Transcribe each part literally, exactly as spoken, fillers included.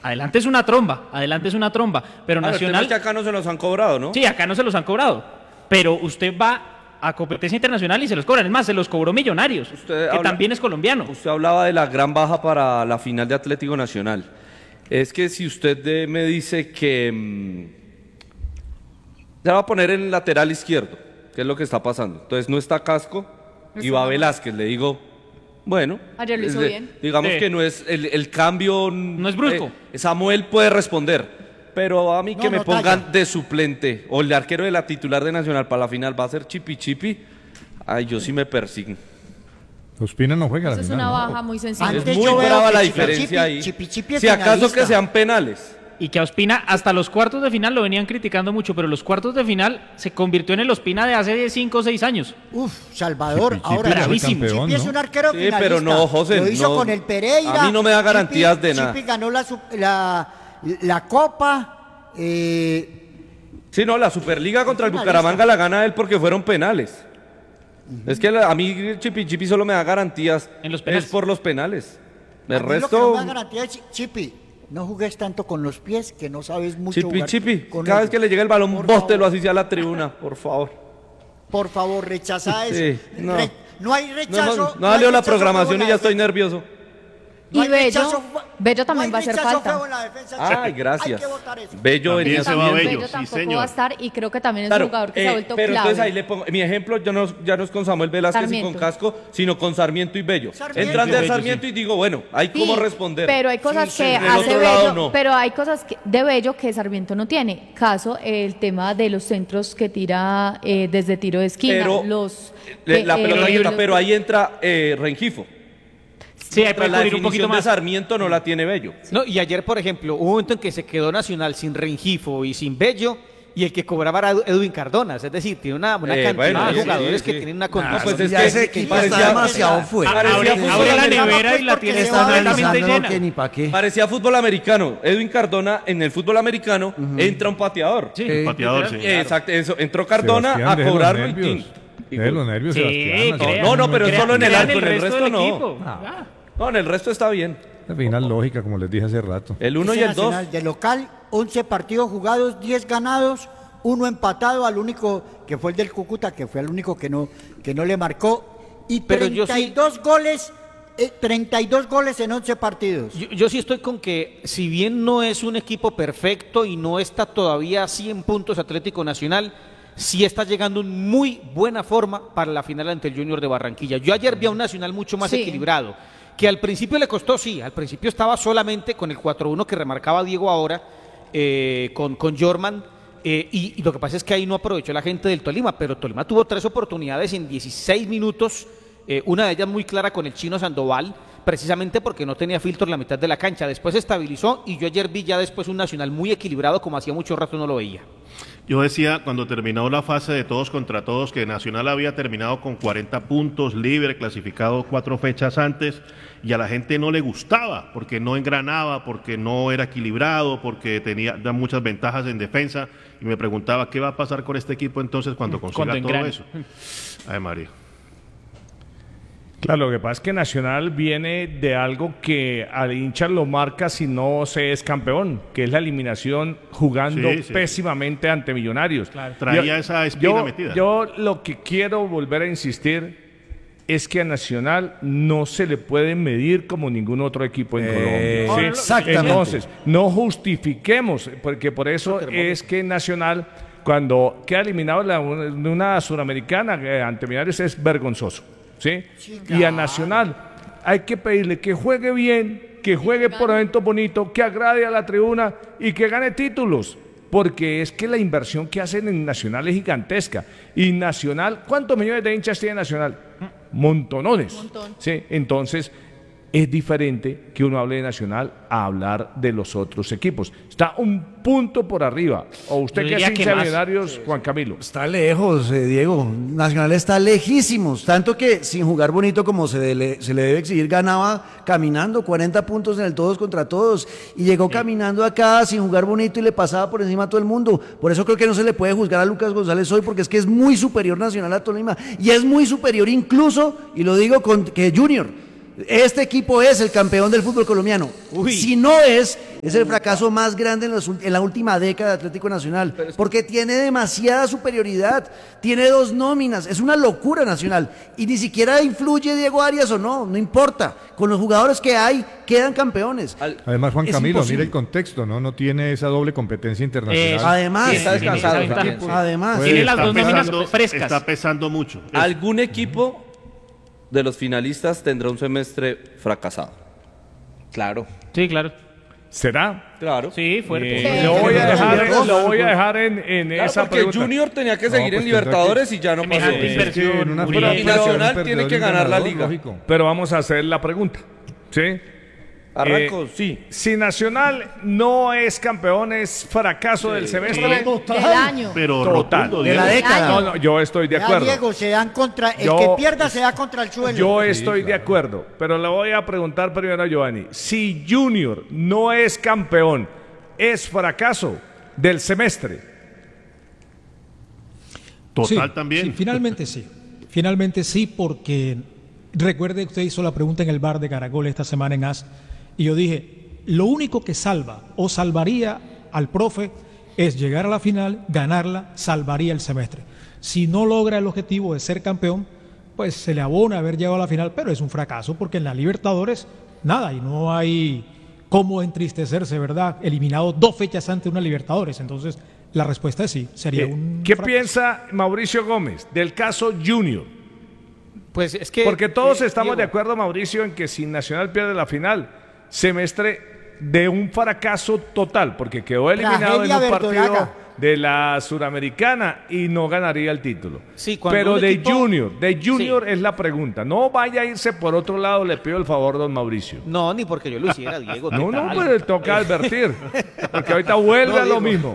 Adelante es una tromba, adelante es una tromba, pero Ah, Nacional... es que acá no se los han cobrado, ¿no? Sí, acá no se los han cobrado, pero usted va a competencia internacional y se los cobran. Es más, se los cobró Millonarios, Usted que habla- también es colombiano. Usted hablaba de la gran baja para la final de Atlético Nacional. Es que si usted eh, me dice que mm, ya va a poner en lateral izquierdo, ¿qué es lo que está pasando? Entonces no está Casco y va Velázquez, le digo, bueno, Ayer lo hizo es de- bien. digamos Sí. que no es el, el cambio, No es brusco. eh, Samuel puede responder, pero a mí que No, me no pongan talla. de suplente o el arquero de la titular de Nacional para la final va a ser Chipi Chipi, ay, yo sí me persigno. Ospina no juega a la Eso es final, una ¿no? baja muy sencilla. Antes Es muy yo veo brava que la Chipi diferencia Chipi- ahí. Chipi Chipi es Si acaso finalista. que sean penales. Y que a Ospina hasta los cuartos de final lo venían criticando mucho, pero los cuartos de final se convirtió en el Ospina de hace cinco o seis años. Uf, Salvador, Chipi Chipi ahora fue bravísimo. campeón, Chipi es ¿no? un arquero Sí, finalista. pero no, José, Lo hizo no. con el Pereira. A mí no me da garantías Chipi- de nada. Chipi ganó la, sup- la, la Copa. Eh, Sí, no, la Superliga contra el Finalista. Bucaramanga la gana él porque fueron penales. Es que la- a mí el Chipi Chipi solo me da garantías. En los penales. Es por los penales. a El mí lo que no resto, me da garantía es, Chipi, no jugues tanto con los pies, que no sabes mucho Chipi jugar Chipi, con cada ellos. vez que le llegue el balón, Por bóstelo favor, así sea a la tribuna, por favor. Por favor, rechaza Sí, eso. no. Re- no hay No, rechazo. no, no hay salió la rechazo programación feo y en ya la estoy defensa. nervioso. No Y hay Bello, rechazo- Bello también no va a hay hacer rechazo falta. feo en la defensa, Ay, Chipi. Hay gracias. que votar eso. Bello También venía se va También Bello, Bello sí, tampoco señor. va a estar y creo que también es Claro, un jugador que eh, se ha vuelto pero clave. entonces ahí le pongo, mi ejemplo ya no, ya no es con Samuel Velázquez y Sarmiento. con Casco, sino con Sarmiento y Bello. Sarmiento. Entran de Bello, Sarmiento y digo, bueno, hay Sí, cómo responder. Pero hay cosas Sí, que sí, del hace otro lado Bello, no. pero hay cosas que- de Bello que Sarmiento no tiene. Caso el tema de los centros que tira eh, desde tiro de esquina, Pero los Le- la eh, pelota eh, quieta, los- pero ahí entra eh, Rengifo. Sí, hay que Pero la cubrir un poquito definición de más. Sarmiento no la tiene Bello. No, y ayer, por ejemplo, hubo un momento en que se quedó Nacional sin Rengifo y sin Bello, y el que cobraba era Edu- Edwin Cardonas. Es decir, tiene una, una Eh, cantidad bueno, de sí, jugadores sí, que sí. tienen una No, condición. pues es Ya que ese equipo está parecía- demasiado fuerte. parecía Abre, fútbol abre la americano. nevera y la Porque tiene se va completamente analizando llena. que ni pa' qué. Parecía fútbol americano. Edwin Cardona en el fútbol americano entra un pateador. Sí, El pateador, sí. Eh, Exacto, eso. Entró Cardona Sebastián, a deje los cobrarlo y nervios. tin. Deje los nervios, Sí, Sebastián. crea- No, no, pero es crea- solo en el crean arco, en el resto del no. equipo. Ah. Ya. No, en el resto está bien. La final lógica, como les dije hace rato. El uno y Ese el dos. Nacional de local, once partidos jugados, diez ganados, uno empatado al único que fue el del Cúcuta, que fue el único que no, que no le marcó, y Pero yo sí- treinta y dos goles, eh, treinta y dos goles en once partidos. Yo, yo sí estoy con que, si bien no es un equipo perfecto y no está todavía a cien puntos Atlético Nacional, sí está llegando en muy buena forma para la final ante el Junior de Barranquilla. Yo ayer vi a un Nacional mucho más Sí. equilibrado, que al principio le costó, sí, al principio estaba solamente con el cuatro uno que remarcaba Diego ahora, eh, con, con Jorman, eh, y, y lo que pasa es que ahí no aprovechó la gente del Tolima, pero Tolima tuvo tres oportunidades en dieciséis minutos, eh, una de ellas muy clara con el chino Sandoval, precisamente porque no tenía filtro en la mitad de la cancha. Después se estabilizó y yo ayer vi ya después un Nacional muy equilibrado como hacía mucho rato no lo veía. Yo decía cuando terminó la fase de todos contra todos que Nacional había terminado con cuarenta puntos, libre, clasificado cuatro fechas antes, y a la gente no le gustaba porque no engranaba, porque no era equilibrado, porque tenía da muchas ventajas en defensa, y me preguntaba qué va a pasar con este equipo entonces cuando consiga Cuando todo engrane. eso. Ay, María. Claro, lo que pasa es que Nacional viene de algo que al hincha lo marca si no se es campeón, que es la eliminación jugando Sí, sí. pésimamente ante Millonarios. Traía esa espina yo, metida. Yo lo que quiero volver a insistir es que a Nacional no se le puede medir como ningún otro equipo en Eh, Colombia. ¿sí? exactamente. Entonces, no justifiquemos, porque por eso es que Nacional, cuando queda eliminado de la- de una suramericana eh, ante Millonarios, es vergonzoso. ¿sí? Y a Nacional hay que pedirle que juegue bien, que juegue por eventos bonitos, que agrade a la tribuna y que gane títulos. Porque es que la inversión que hacen en Nacional es gigantesca. Y Nacional, ¿cuántos millones de hinchas tiene Nacional? Montonones. Montón. ¿sí? Entonces, es diferente que uno hable de Nacional a hablar de los otros equipos. Está un punto por arriba. O usted Yo que es diría que hincha de más. Millonarios, Juan Camilo. Está lejos, eh, Diego. Nacional está lejísimos. Tanto que sin jugar bonito como se, dele- se le debe exigir, ganaba caminando cuarenta puntos en el todos contra todos. Y llegó caminando acá sin jugar bonito y le pasaba por encima a todo el mundo. Por eso creo que no se le puede juzgar a Lucas González hoy, porque es que es muy superior Nacional a Tolima. Y es muy superior incluso, y lo digo con que Junior. Este equipo es el campeón del fútbol colombiano. Uy. Si no es, es el fracaso más grande en, los, en la última década de Atlético Nacional, porque tiene demasiada superioridad, tiene dos nóminas, es una locura Nacional, y ni siquiera influye Diego Arias o no, no importa, con los jugadores que hay, quedan campeones. Además, Juan Es Camilo, imposible. mira el contexto, ¿no? No tiene esa doble competencia internacional. Eso. Además, Sí, está tiene descansado esa también. ventaja. además, Pues, Tiene las Está dos nóminas pesando- frescas. Está pesando mucho. Es- ¿Algún equipo de los finalistas tendrá un semestre fracasado? Claro. Sí, claro. ¿Será? Claro. Sí, fuerte. Eh, Sí. lo voy a dejar, Sí. lo voy a dejar en, en Claro, esa porque pregunta. Junior tenía que No, seguir pues en tendrá Libertadores y ya no pasó. Semejante Es inversión, que en una Uriel. Y Nacional un tiene que perdedor y un ganar la ganador, liga. lógico. Pero vamos a hacer la pregunta. ¿Sí? Arranco, Eh, sí. Si Nacional no es campeón, es fracaso del semestre. Del año. Pero Total. rotundo, De la Diego. década. No, no, yo estoy de Ya, acuerdo. Diego, se dan contra. El Yo- que pierda se da contra el suelo. Yo estoy de acuerdo, pero le voy a preguntar primero a Giovanni. Si Junior no es campeón, ¿es fracaso del semestre? Total Sí, también. sí, finalmente sí. Finalmente sí, porque recuerde que usted hizo la pregunta en el bar de Caracol esta semana en A S, y yo dije, lo único que salva o salvaría al profe es llegar a la final, ganarla, salvaría el semestre. Si no logra el objetivo de ser campeón, pues se le abona haber llegado a la final, pero es un fracaso porque en la Libertadores nada, y no hay cómo entristecerse, ¿verdad? Eliminado dos fechas antes de una Libertadores, entonces la respuesta es sí, sería Eh, un ¿Qué fracaso. piensa Mauricio Gómez del caso Junior? Pues es que. Porque todos eh, estamos de Diego, acuerdo, Mauricio, en que si Nacional pierde la final, semestre de un fracaso total, porque quedó eliminado en Tragedia un partido verdolaga. de la Suramericana y no ganaría el título. Sí, cuando Pero un de equipo- Junior, de Junior Sí. es la pregunta. No vaya a irse por otro lado, le pido el favor, don Mauricio. No, ni porque yo lo hiciera, Diego. ¿qué No, no, tal? pues toca advertir, porque ahorita vuelve No, a lo digo- mismo.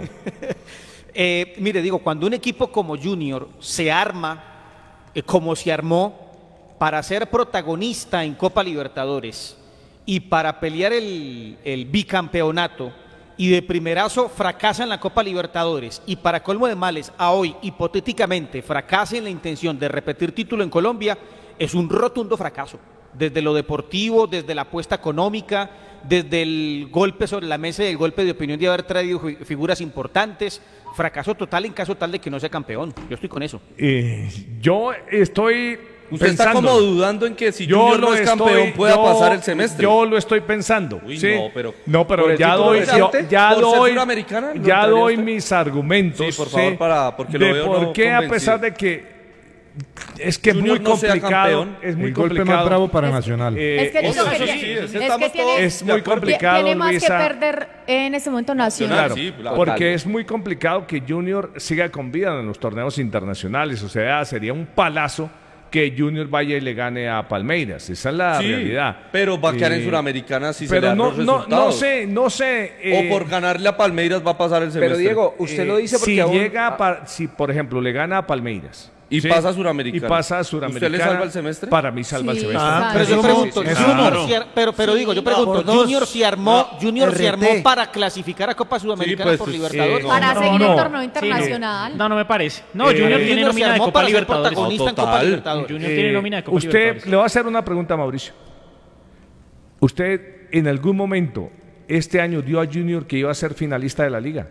Eh, mire, digo, cuando un equipo como Junior se arma eh, como se armó para ser protagonista en Copa Libertadores y para pelear el, el bicampeonato y de primerazo fracasa en la Copa Libertadores y para colmo de males a hoy hipotéticamente fracasa en la intención de repetir título en Colombia, es un rotundo fracaso. Desde lo deportivo, desde la apuesta económica, desde el golpe sobre la mesa y el golpe de opinión de haber traído fi- figuras importantes, fracaso total en caso tal de que no sea campeón. Yo estoy con eso. Eh, yo estoy Usted está pensando. como dudando en que si Yo Junior lo no es estoy- campeón pueda yo- pasar el semestre. Yo lo estoy pensando. Uy, ¿sí? no, pero- No, pero ¿por el ya título doy, yo- reciente? ya ¿Por ser doy, suramericana? ¿Lo ya entraría doy usted? mis argumentos. Sí, por favor, para- porque lo de veo por no qué a convencido. pesar de que es que es Junior muy no sea complicado, campeón. es muy El golpe complicado. más bravo para Es- Nacional. Eh, Es que yo eso- creo que eso tiene- sí, es ese que estamos tiene- todos es de muy acuerdo. complicado, tiene más Luisa. que perder en ese momento Nacional. Claro, Sí, claro. porque Total. es muy complicado que Junior siga con vida en los torneos internacionales. O sea, sería un palazo que Junior vaya y le gane a Palmeiras. Esa es la Sí, realidad. pero va a quedar en Eh, Suramericana si se le Pero dan no, los no, no resultados. sé, no sé. eh, O por ganarle a Palmeiras va a pasar el semestre. Pero Diego, usted eh, lo dice porque si aún- llega, a pa- si por ejemplo le gana a Palmeiras Y ¿sí? pasa a Suramericana. y pasa a ¿Usted le Suramericana, salva el semestre? Para mí salva el Sí, semestre. claro. Pero yo Sí, pregunto, sí, sí, Junior, claro. si ar- pero, pero digo, yo pregunto, por dos. Junior se armó, No, Junior se R armó T. para clasificar a Copa Sudamericana pues, por eh, Libertadores. no. Para No, seguir no. el torneo Sí, internacional. No, no me parece. No, Eh, Junior tiene Junior se nómina de armó Copa para ser Libertadores. protagonista No, en Copa total. Libertadores. Junior Eh, tiene nómina de Copa usted, Libertadores. le voy a hacer una pregunta a Mauricio. ¿Usted en algún momento este año dio a Junior que iba a ser finalista de la liga?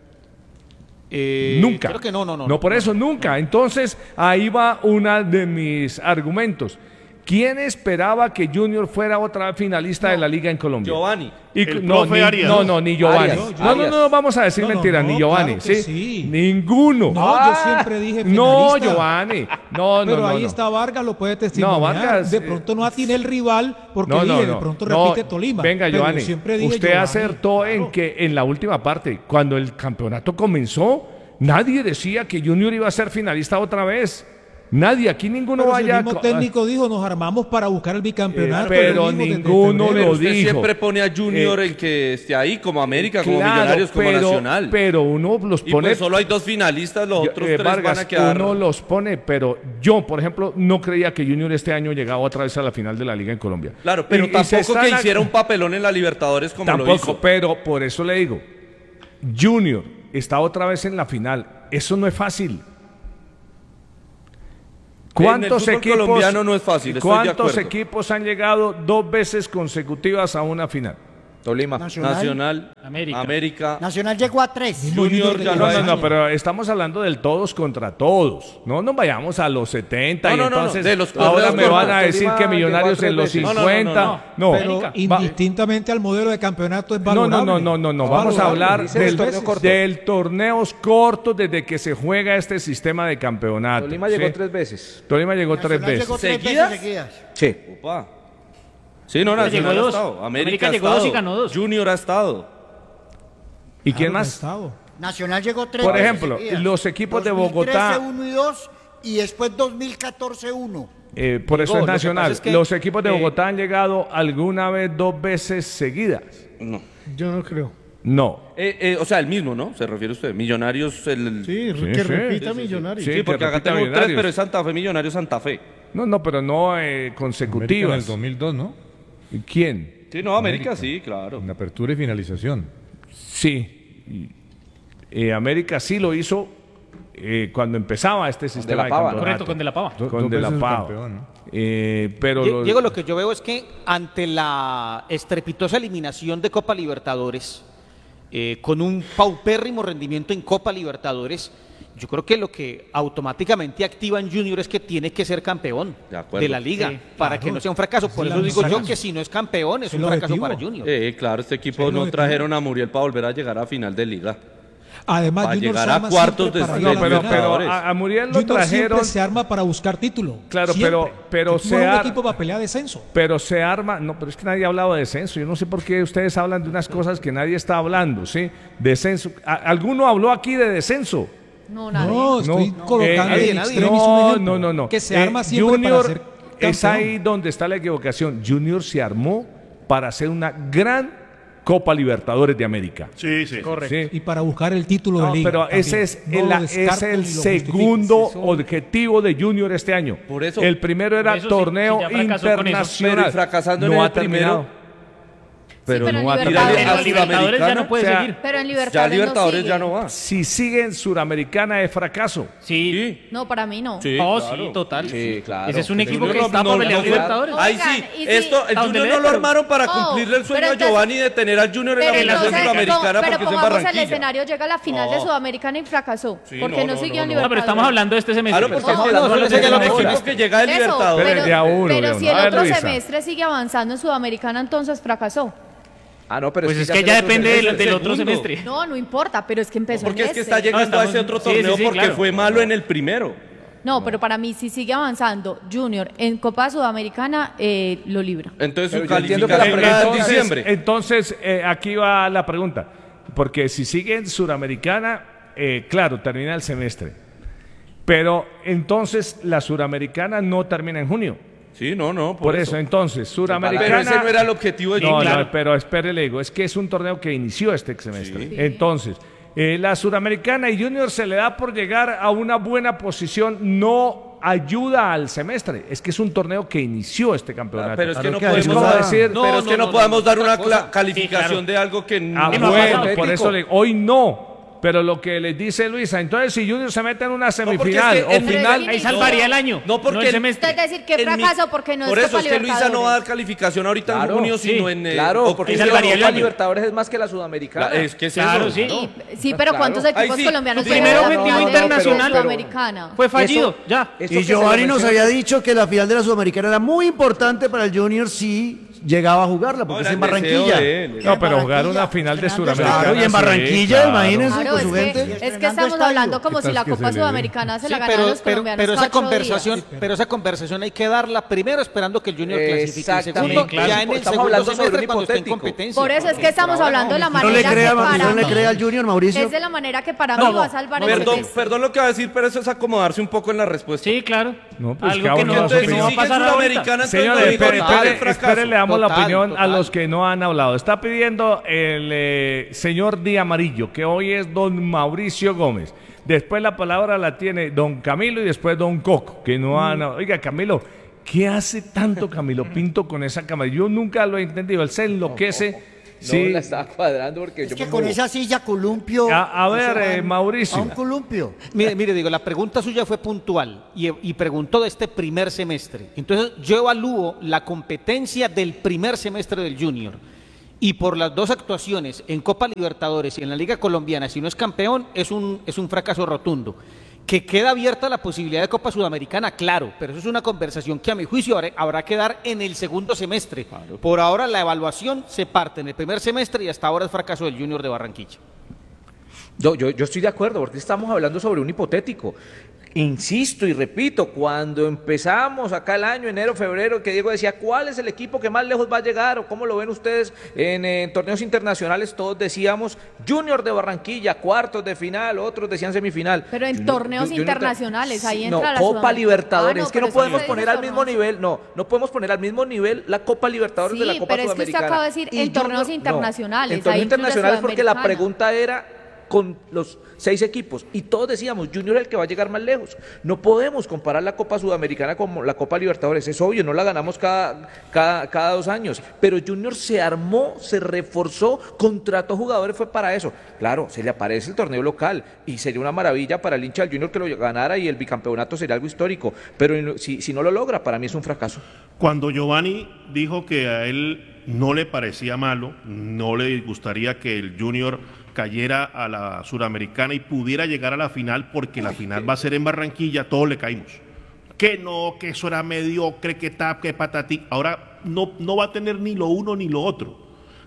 Eh, Nunca. Creo que no, no, no. No, por eso, nunca. Entonces, ahí va uno de mis argumentos. ¿Quién esperaba que Junior fuera otra vez finalista de la liga en Colombia? Giovanni. Y, El no, profe ni, Arias. no, no, ni Giovanni. Arias, no, no, Arias. no, vamos a decir No, no, mentiras, no, ni Giovanni. claro que ¿sí? sí. Ninguno. No, yo siempre dije No, finalista. Giovanni. No, no, Pero no. ahí no. está Vargas, lo puede testimoniar. No, Vargas, de eh, pronto no atiene el rival porque No, no, dije, no. de pronto No, repite Tolima. Venga, Pero Giovanni, siempre dije usted Giovanni. acertó en que en la última parte, cuando el campeonato comenzó, nadie decía que Junior iba a ser finalista otra vez. Nadie, aquí ninguno Pero si vaya el mismo a- técnico dijo, nos armamos para buscar el bicampeonato. Eh, pero lo mismo desde ninguno febrero. lo Usted dijo. siempre pone a Junior Eh, en que esté ahí, como América, como Claro, Millonarios, como pero, Nacional. Pero uno los y pone. pues solo hay dos finalistas, los Yo- otros eh, tres Vargas, van a quedar. uno los pone, pero yo, por ejemplo, no creía que Junior este año llegaba otra vez a la final de la liga en Colombia. Claro, pero Y- y tampoco se están que a- hiciera un papelón en la Libertadores como Tampoco, lo hizo. pero por eso le digo, Junior está otra vez en la final. Eso no es fácil. ¿Cuántos en el fútbol equipos, colombiano no es fácil, estoy de ¿cuántos acuerdo. equipos han llegado dos veces consecutivas a una final? Tolima. Nacional. Nacional, América. América, Nacional llegó a tres. Junior ya No, lo ha no, hecho. no, pero estamos hablando del todos contra todos. No nos vayamos a los setenta No, y no, no, no, entonces de los ahora torneos me van a normales. decir Tolima que Millonarios llegó a en los tres veces. cincuenta. No, no, No, Pero va- indistintamente al modelo de campeonato es no, valorable. no, no, no, no, no. Es Vamos a valorable. hablar dice del, el torneo corto. del torneos cortos desde que se juega este sistema de campeonato. Tolima llegó ¿sí? tres veces. Tolima llegó tres Nacional veces. llegó tres ¿Seguidas? veces seguidas. Sí. Opa. Sí, no, Llegó Nacional ha dos. estado. América, América ha llegó dos y estado. ganó dos. Junior ha estado. ¿Y quién Claro, más? Estado. Nacional llegó tres Por veces ejemplo, seguidas. los equipos de dos mil trece, Bogotá- uno y dos, y después dos mil catorce, uno. Eh, por eso Digo, es lo que nacional. pasa es que, Los equipos de eh, Bogotá han llegado alguna vez dos veces seguidas. No. Yo no creo. No. Eh, eh, o sea, el mismo, ¿no? Se refiere usted. Millonarios, el... Sí, Sí, que sí. repita Sí, sí, Millonarios. sí. Sí, porque que acá repita tengo tres, Millonarios. pero es Santa Fe, Millonarios, Santa Fe. No, no, pero no eh, América en consecutivas. el dos mil dos, ¿no? ¿Y ¿Quién? Sí, no, América, sí, claro. En apertura y finalización. Sí. Y, eh, América sí lo hizo eh, cuando empezaba este sistema La de, Pava, ¿no? campeonato. Correcto, con De La Pava. Do- Con dos De La veces Pava. campeón, ¿no? Eh, pero Die- los- Diego, lo que yo veo es que ante la estrepitosa eliminación de Copa Libertadores, eh, con un paupérrimo rendimiento en Copa Libertadores, yo creo que lo que automáticamente activa en Junior es que tiene que ser campeón De acuerdo. de la liga, Sí, para claro. que no sea un fracaso. Por Es eso el digo yo fracaso. que si no es campeón es Es un el fracaso objetivo. para Junior. Eh, claro, este equipo Sí, no lo trajeron a Muriel para volver a llegar a final de liga. Además, Para Junior llegar se a arma cuartos siempre de para final. ir No, a la pero, final. pero Libertadores. a, a Muriel lo Junior trajeron. siempre se arma para buscar título. Claro, Siempre. pero- pero Este se no es un ar- equipo para pelear descenso. Pero se arma, no, pero es que nadie ha hablado de descenso. Yo no sé por qué ustedes hablan de unas cosas que nadie está hablando, ¿sí? Descenso. ¿A- ¿Alguno habló aquí de descenso? No, nadie. No, estoy No, colocando eh, en nadie. extremis un No, ejemplo, no, no, no. Que se Eh, arma siempre Junior, para ser es campeón. ahí donde está la equivocación. Junior se armó para hacer una gran Copa Libertadores de América. Sí, sí. Correcto. ¿sí? Y para buscar el título No, de liga. pero también. ese es No el, lo es descarto el ni lo segundo justifico. objetivo de Junior este año. Por eso. El primero era Por eso, si- torneo si ya fracasó con eso. internacional. Pero y fracasando en no el ha terminado. primero. Pero pero no en ha Libertadores tirado no a sigue. Libertadores ya no Sudamericana. puede O sea, seguir. Pero en Ya Libertadores, Libertadores no ya sigue. no va. Si sigue en Suramericana es fracaso. Sí. Sí. No, para mí no. Sí, Oh, claro. sí, total. Sí, claro. Ese es un equipo Junior que no- está no- para pelear no- Libertadores. Ahí Oigan, sí, y si- esto, el ¿A dónde Junior le no dé? lo Pero- armaron para Oh, cumplirle el sueño pero a entonces- Giovanni de tener al Junior en la Pero, final entonces, suramericana no, pero porque es en pongamos el Barranquilla. escenario, llega a la final de No. Sudamericana y fracasó. Sí, porque no, no, no, siguió no, en no. No, Libertadores. pero estamos hablando de este semestre. Claro, porque No, es que no, no, no, es no, el no, no, equipo no. que llega de Eso, Libertadores. Pero- de a uno, pero de si uno. el A ver, otro Luisa. semestre sigue avanzando en Sudamericana, entonces fracasó. Ah, no, pero Pues es ya que se ya le- depende es del, el del otro segundo. semestre. No, no importa, pero es que empezó Porque en es que ese. está llegando No, a ese estamos- otro sí, sí, torneo sí, porque claro. fue malo en el primero. No, pero para mí, si sigue avanzando Junior en Copa Sudamericana, eh, lo libra. Entonces Pero su yo entiendo que la calificación era en Entonces, diciembre. entonces, eh, aquí va la pregunta. Porque si sigue en Suramericana, eh, claro, termina el semestre. Pero entonces la Suramericana no termina en junio. Sí, no, no, Por, eso. entonces, Suramericana. Pero ese no era el objetivo de No, Junior. no, pero espere, le digo, es que es un torneo que inició este semestre. Entonces, eh, la Suramericana y Junior se le da por llegar a una buena posición, no ayuda al semestre. Es que es un torneo que inició este campeonato. Pero es que Claro no que podemos ayuda. dar, decir- no, pero es No, que no, no, no, podemos no, dar otra una cosa. cla- calificación Sí, claro. de algo que no. Ah, ¿Qué no ha bueno, pasado? por eso le, hoy no. Pero lo que les dice Luisa, entonces si Junior se mete en una porque semifinal es que o en- final, Ahí salvaría el año. No, porque el el- semestre. Es decir, que En mi- fracaso porque no Por es eso Copa es que Luisa no va a dar Libertadores. calificación ahorita Claro, en junio, sí, sino en. eh, Claro, o porque Ahí es que salvaría la el Copa año. Libertadores es más que la Sudamericana. La- es que es Claro, eso. sí. ¿no? Y- sí, pero Claro. ¿cuántos Ahí equipos sí, colombianos primero llegaron a metió la final de Internacional. Sudamericana? Fue fallido, Eso- ya. Esto Y que se lo Giovanni nos menciona- había dicho que la final de la Sudamericana era muy importante para el Junior si llegaba a jugarla, porque No, es en era el deseo Barranquilla. de él. no, pero jugar Barranquilla, una final de estrenando Suramericana. Claro, y en sí, Barranquilla, claro. imagínense. Claro, con es su que, gente. es que Estrenando estamos estadio. hablando como ¿Qué si tal la que Copa se le dé? Sudamericana se Sí, la ganaran pero, los pero, colombianos pero esa cada ocho conversación, días. pero esa conversación hay que darla primero esperando que el Junior clasifique. Exactamente. Segundo, Sí, claro. ya en el Estamos segundo hablando sobre semestre un cuando esté en hipotético. competencia. Por eso es que estamos ahora hablando de la No manera le que crea, para no le mí crea al Junior, Mauricio. es de la manera que para No, mí va a salvar el Perdón, semestre. perdón lo que va a decir, pero eso es acomodarse un poco en la respuesta. Sí, claro. No, pues, Algo cada que uno no, va a que Entonces, su no va a si sigue pasar ahorita. Sudamericana, entonces Señores, no digo espere, nada de espere, fracaso. espere, le damos la Total, opinión a total. los que no han hablado. Está pidiendo el eh, señor Di Amarillo, que hoy es don Mauricio Gómez. Después la palabra la tiene don Camilo y después don Coco, que no han... Oiga, Camilo, ¿qué hace tanto Camilo Pinto con esa cámara? Yo nunca lo he entendido. Él se enloquece Sí. la estaba cuadrando porque Es yo que me con muevo. esa silla columpio. A, a ver, eso va eh, Mauricio. A un columpio. Mire, mire, digo, la pregunta suya fue puntual y, y preguntó de este primer semestre. Entonces, yo evalúo la competencia del primer semestre del Junior. Y por las dos actuaciones en Copa Libertadores y en la Liga Colombiana, si no es campeón, es un, es un fracaso rotundo. Que queda abierta la posibilidad de Copa Sudamericana, claro, pero eso es una conversación que a mi juicio habrá, habrá que dar en el segundo semestre. Claro. Por ahora la evaluación se parte en el primer semestre y hasta ahora es fracaso del Junior de Barranquilla. Yo, yo, yo estoy de acuerdo, porque estamos hablando sobre un hipotético. Insisto y repito, cuando empezamos acá el año, enero, febrero, que Diego decía, ¿cuál es el equipo que más lejos va a llegar? ¿O cómo lo ven ustedes en, en torneos internacionales? Todos decíamos Junior de Barranquilla, cuartos de final, otros decían semifinal. Pero en Junior, torneos Junior, internacionales, ahí no, entra la Copa Sudamericana. Libertadores, Ah, no, es que no pero podemos usted poner dice al mismo torneos. nivel, no, no podemos poner al mismo nivel la Copa Libertadores de la Sí, Copa pero es que usted Sudamericana. acaba de decir Y en torneos Junior, no, internacionales, en torneos ahí incluye internacionales porque la Sudamericana. pregunta era con los seis equipos y todos decíamos Junior es el que va a llegar más lejos. No podemos comparar la Copa Sudamericana con la Copa Libertadores, es obvio, no la ganamos cada, cada, cada dos años, pero Junior se armó, se reforzó, contrató jugadores, fue para eso. Claro, se le aparece el torneo local y sería una maravilla para el hincha del Junior que lo ganara y el bicampeonato sería algo histórico, pero si, si no lo logra, para mí es un fracaso. Cuando Giovanni dijo que a él no le parecía malo, no le gustaría que el Junior cayera a la Suramericana y pudiera llegar a la final porque la final va a ser en Barranquilla, todos le caímos. Que no, que eso era mediocre, que tap, que patatí. Ahora no, no va a tener ni lo uno ni lo otro.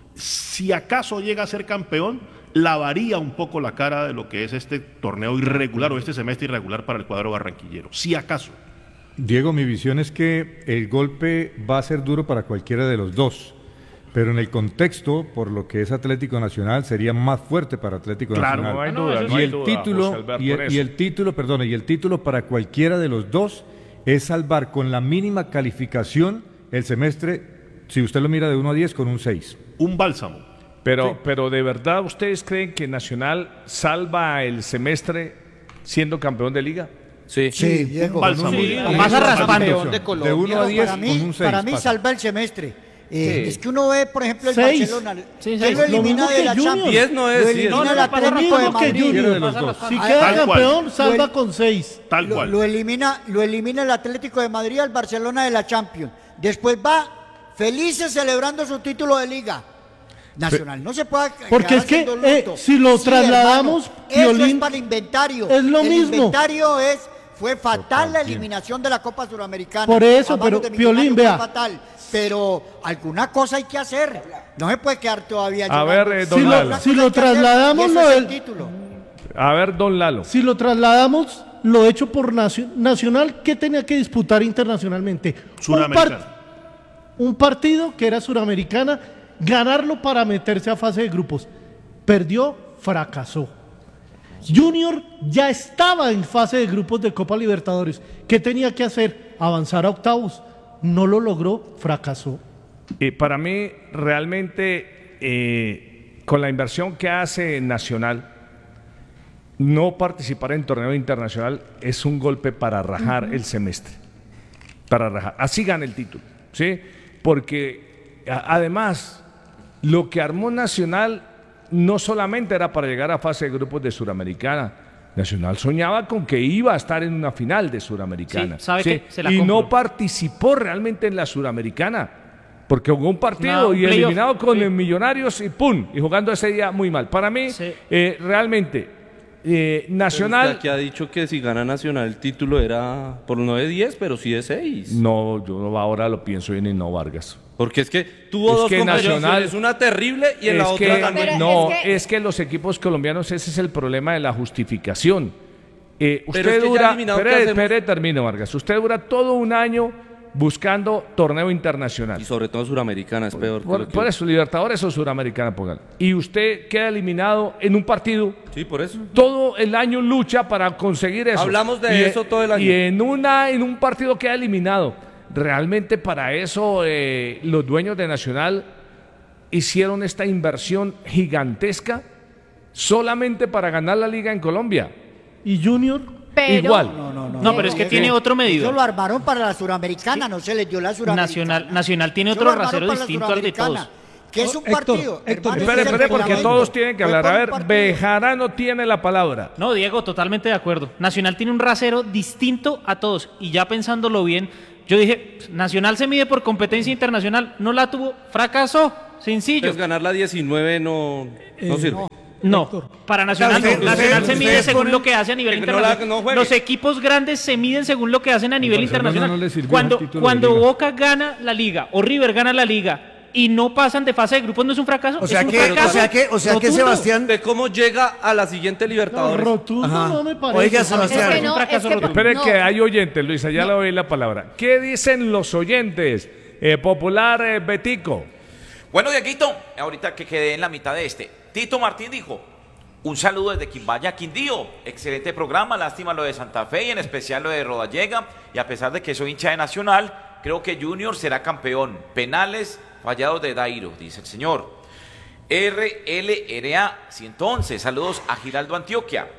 Si acaso llega a ser campeón, lavaría un poco la cara de lo que es este torneo irregular o este semestre irregular para el cuadro barranquillero. Si acaso. Diego, mi visión es que el golpe va a ser duro para cualquiera de los dos. Pero en el contexto, por lo que es Atlético Nacional, sería más fuerte para Atlético Claro, Nacional. no hay duda, y no hay el duda, título, José Alberto, y, por el, eso. y el título, perdón, y el título para cualquiera de los dos es salvar con la mínima calificación el semestre, si usted lo mira de uno a diez, con un seis. Un bálsamo. Pero, Sí. pero de verdad, ¿ustedes creen que Nacional salva el semestre siendo campeón de liga? Sí. Sí, Diego. Bálsamo. Sí. Sí. O pasa raspando. Campeón de Colombia. De uno a diez, para con mí, un seis. para mí pasa. salva el semestre. Eh, Sí. Es que uno ve, por ejemplo, el Seis. Barcelona. Sí, ¿Quién seis. lo Lo elimina mismo de que la Junior. Champions? diez no es, Lo diez. elimina No, no, el no, pasa Atlético de mismo que Madrid. Junior. Cualquiera de los dos. Si Ah, queda tal cual. campeón, salva Lo- con seis. Tal Lo, cual. lo elimina, lo elimina el Atlético de Madrid al Barcelona de la Champions. Después va felices celebrando su título de liga. Nacional, no se puede Porque quedar es que, haciendo eh, luto. si lo trasladamos, hermano, eso es Piolín, para el inventario. es lo el mismo. inventario es fue fatal la eliminación de la Copa Suramericana. Por eso, A manos pero, de Millonarios Piolín, fue vea. fatal. Pero alguna cosa hay que hacer. No se puede quedar todavía A llorando. ver, eh, Si don lo- Lalo. Alguna si cosa lo hay que hacer, trasladamos, y ese lo es el del- título. A ver, don Lalo. Si lo trasladamos, lo hecho por Nacio- Nacional, ¿qué tenía que disputar internacionalmente? Un, Suramericana. un partido que era suramericana, ganarlo para meterse a fase de grupos. Perdió, fracasó. Junior ya estaba en fase de grupos de Copa Libertadores. ¿Qué tenía que hacer? Avanzar a octavos. No lo logró, fracasó. Y para mí, realmente, eh, con la inversión que hace Nacional, no participar en torneo internacional es un golpe para rajar el semestre. Para rajar. Así gana el título, ¿sí? Porque a- además, lo que armó Nacional no solamente era para llegar a fase de grupos de Suramericana. Nacional soñaba con que iba a estar en una final de Suramericana. Sí, sabe que se la y compro. no participó realmente en la Suramericana. Porque jugó un partido No, un y playoff, eliminado con sí. el Millonarios y ¡pum! Y jugando ese día muy mal. Para mí, Sí. eh, realmente, eh, Nacional... Que ha dicho que si gana Nacional el título era por no de diez, pero sí de seis. No, yo ahora lo pienso en Nino Vargas. Porque es que tuvo Es dos que competiciones, Nacional- una terrible y en la Es otra que, ganó. Pero no, es que- es que los equipos colombianos, ese es el problema de la justificación. Eh, usted Pero es que ya dura, eliminado, ¿qué espere, hacemos? espere, termino, Vargas. Usted dura todo un año buscando torneo internacional. Y sobre todo Suramericana es peor. que Por, lo que- por eso, Libertadores o Suramericana, pongan. Y usted queda eliminado en un partido. Sí, por eso. Todo el año lucha para conseguir eso. Hablamos de Y- eso todo el año. Y en, una, en un partido queda eliminado. Realmente para eso eh, los dueños de Nacional hicieron esta inversión gigantesca solamente para ganar la liga en Colombia. ¿Y Junior? Pero, Igual. No, no, no. No, pero es que tiene otro Ellos medidor. lo armaron para la Suramericana, no se les dio la Suramericana. Nacional, Nacional tiene Ellos otro lo armaron rasero para la distinto al de Suramericana. todos. que es un Héctor, partido. Héctor, hermano, Espere, ese es el espere, porque reglamento. todos tienen que Fue hablar. por A un ver, partido. Bejarano tiene la palabra. No, Diego, totalmente de acuerdo. Nacional tiene un rasero distinto a todos. Y ya pensándolo bien, yo dije, Nacional se mide por competencia internacional. No la tuvo, fracasó. Sencillo. Entonces ganar la diecinueve no, no Eh, sirve. No, para Nacional no. Usted- Nacional usted- se mide ustedes según ponen- lo que hace a nivel que no la- internacional. no juegue. Los equipos grandes se miden según lo que hacen a nivel Barcelona internacional. no le sirvió cuando el título de cuando liga. Boca gana la liga o River gana la liga y no pasan de fase de grupos, ¿no es un fracaso? O sea es un que, fracaso o sea que, o sea que rotundo. Sebastián. De cómo llega a la siguiente Libertadores. rotundo Ajá. no me parece. Oiga, Es Sebastián. que no, un fracaso es que- rotundo. Espere no. que hay oyentes, Luisa, ya le doy la palabra. ¿Qué dicen los oyentes? Eh, popular eh, Betico. Bueno, Dieguito, ahorita que quedé en la mitad de este. Tito Martín dijo, un saludo desde Quimbaya, Quindío. Excelente programa, lástima lo de Santa Fe y en especial lo de Rodallega. Y a pesar de que soy hincha de Nacional, creo que Junior será campeón. Penales fallados de Dairo, dice el señor. R L R A ciento once, saludos a Giraldo Antioquia.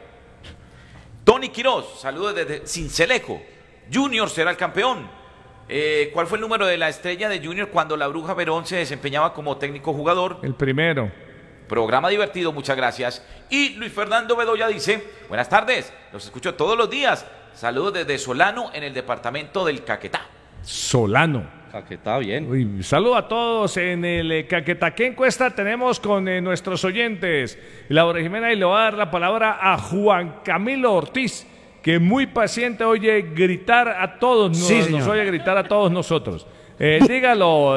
Tony Quiroz, saludos desde Cincelejo. Junior será el campeón. Eh, ¿Cuál fue el número de la estrella de Junior cuando la Bruja Verón se desempeñaba como técnico jugador? El primero. Programa divertido, muchas gracias. Y Luis Fernando Bedoya dice, buenas tardes, los escucho todos los días. Saludos desde Solano, en el departamento del Caquetá. Solano. Caquetá, bien. Uy, saludo a todos en el eh, Caquetá. ¿Qué encuesta tenemos con eh, nuestros oyentes? Laura Jimena, y le voy a dar la palabra a Juan Camilo Ortiz, que muy paciente oye gritar a todos, Sí, nos, señor. nos oye gritar a todos nosotros. Eh, dígalo,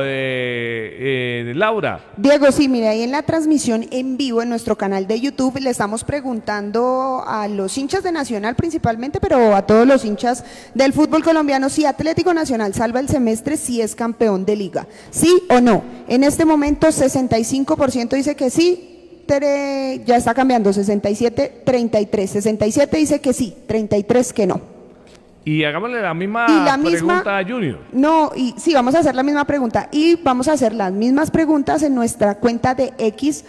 eh, eh, Laura. Diego, sí, mire, ahí en la transmisión en vivo en nuestro canal de YouTube le estamos preguntando a los hinchas de Nacional principalmente, pero a todos los hinchas del fútbol colombiano, si Atlético Nacional salva el semestre, si es campeón de liga. ¿Sí o no? En este momento sesenta y cinco por ciento dice que sí, tere- ya está cambiando, sesenta y siete, treinta y tres. sesenta y siete dice que sí, treinta y tres que no. Y hagámosle la misma Y la misma- pregunta a Junior. No, y sí, vamos a hacer la misma pregunta. Y vamos a hacer las mismas preguntas en nuestra cuenta de X,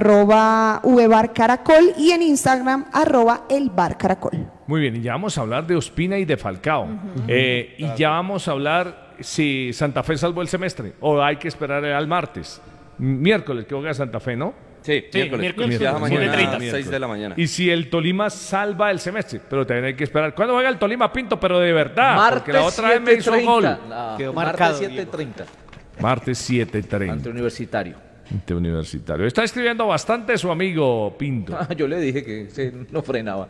arroba vbarcaracol, y en Instagram, arroba elbarcaracol. Muy bien, y ya vamos a hablar de Ospina y de Falcao. Eh, y ya vamos a hablar si Santa Fe salvó el semestre o hay que esperar al martes. Miércoles que juega Santa Fe, ¿no? Sí, Sí, miércoles. miércoles, Viaja siete mañana treinta. a las seis de la mañana. Y si el Tolima salva el semestre, pero también hay que esperar. ¿Cuándo juega el Tolima, Pinto? Pero de verdad, porque la otra vez me hizo gol. No, Quedó martes marcado, siete treinta Martes siete treinta. ante Universitario. Ante Universitario. Está escribiendo bastante su amigo Pinto. Ah, yo le dije que se no frenaba.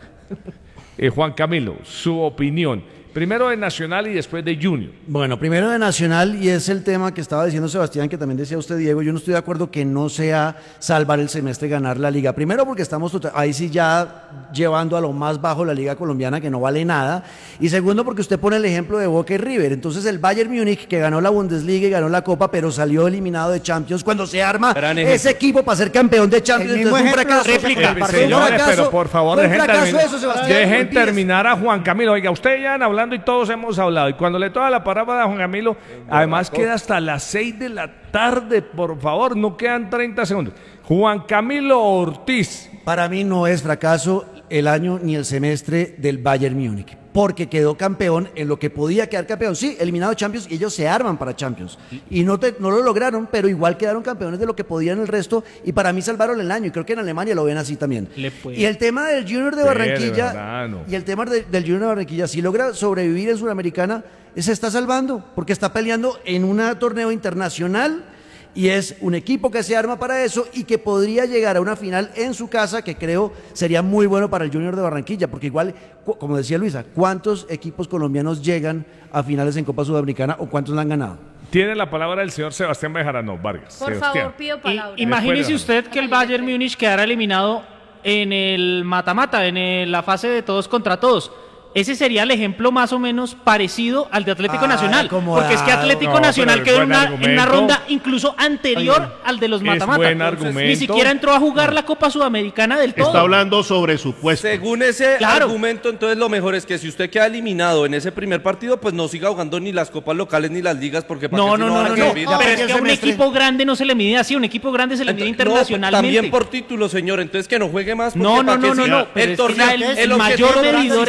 Eh, Juan Camilo, su opinión. Primero de Nacional y después de Junior. Bueno, primero de Nacional, y es el tema que estaba diciendo Sebastián, que también decía usted, Diego, yo no estoy de acuerdo que no sea salvar el semestre y ganar la liga. Primero porque estamos tota- ahí sí ya llevando a lo más bajo la liga colombiana, que no vale nada. Y segundo porque usted pone el ejemplo de Boca y River. Entonces el Bayern Múnich, que ganó la Bundesliga y ganó la Copa, pero salió eliminado de Champions, cuando se arma Gran ejemplo. ese equipo para ser campeón de Champions, El mismo entonces fue un ejemplo, fracaso. réplica. Fue un Señores, fracaso, pero por favor, fue un dejen, fracaso terminar, eso, Sebastián. dejen No olvides. terminar a Juan Camilo. Oiga, ustedes ya han hablando y todos hemos hablado. Y cuando le toca la palabra a Juan Camilo, además queda hasta las seis de la tarde, por favor, no quedan treinta segundos. Juan Camilo Ortiz. Para mí no es fracaso el año ni el semestre del Bayern Múnich, porque quedó campeón en lo que podía quedar campeón. Sí, eliminado de Champions, y ellos se arman para Champions. Y no, te- no lo lograron, pero igual quedaron campeones de lo que podían el resto, y para mí salvaron el año, y creo que en Alemania lo ven así también. Le puede. Y el tema del Junior de Sí, de Barranquilla, verdad, no. y el tema de- del Junior de Barranquilla, si logra sobrevivir en Sudamericana, se está salvando, porque está peleando en un torneo internacional, y es un equipo que se arma para eso y que podría llegar a una final en su casa, que creo sería muy bueno para el Junior de Barranquilla, porque igual, cu- como decía Luisa, ¿cuántos equipos colombianos llegan a finales en Copa Sudamericana o cuántos la han ganado? Tiene la palabra el señor Sebastián Bejarano Vargas. Por Sebastián. favor, pido Y- palabra. imagínese Después, usted que el Bayern Múnich quedara eliminado en el mata-mata, en el- la fase de todos contra todos. Ese sería el ejemplo más o menos parecido al de Atlético Ah, Nacional. acomodado. Porque es que Atlético No, Nacional pero es quedó en buen una, en una argumento. ronda incluso anterior al de los Es mata-mata. buen argumento. Ni siquiera entró a jugar la Copa Sudamericana del todo. Está hablando sobre supuesto. Según ese Claro. argumento, entonces lo mejor es que si usted queda eliminado en ese primer partido, pues no siga jugando ni las copas locales ni las ligas, porque para No, qué si no, no, van a no, no. servir. Pero es perdió que el a un semestre. equipo grande no se le mide así, un equipo grande se le mide Entonces, no, internacionalmente. también por título, señor. Entonces que no juegue más. porque No, no, ¿para qué no, no, si no, pero el es que torneo, ya el- el objetivo mayor medidor es principal otro. no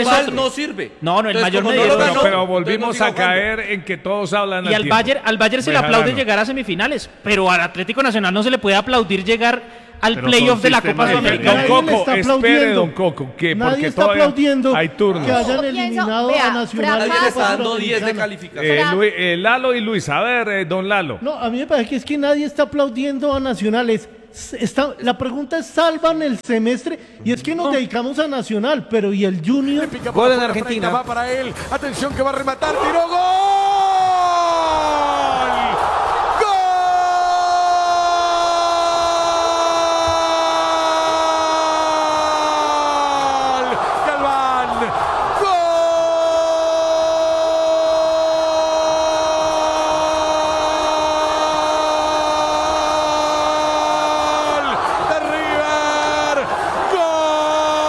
sirve. No, no, el Entonces, Mayor como me no lo dio- ganó, Pero entonces volvimos no siga a jugando. caer en que todos hablan Y al tiempo. Bayern, al Bayern se le Bejarano. aplaude llegar a semifinales, pero al Atlético Nacional no se le puede aplaudir llegar al Pero playoff son de la sistemas Copa diferentes. Sudamericana. Don Nadie le Coco, está espere, aplaudiendo. don Coco, que Nadie porque está todavía aplaudiendo hay turnos. que hayan Pienso, eliminado vea, a Nacional. Nadie fracaso. le está dando diez de Sudamericana. calificación. Eh, Luis- eh, Lalo y Luis, a ver, eh, don Lalo. No, a mí me parece que es que nadie está aplaudiendo a Nacional. Es- está- la pregunta es, ¿salvan el semestre? Y es que nos dedicamos a Nacional, pero ¿y el Junior? Gol en Argentina. Va para él. Atención que va a rematar. Tiró gol.